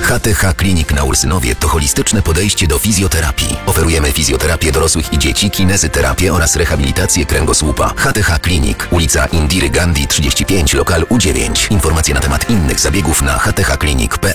HTH Klinik na Ursynowie to holistyczne podejście do fizjoterapii. Oferujemy fizjoterapię dorosłych i dzieci, kinezyterapię oraz rehabilitację kręgosłupa. HTH Klinik, ulica Indiry Gandhi 35, lokal U9. Informacje na temat innych zabiegów na hthklinik.pl.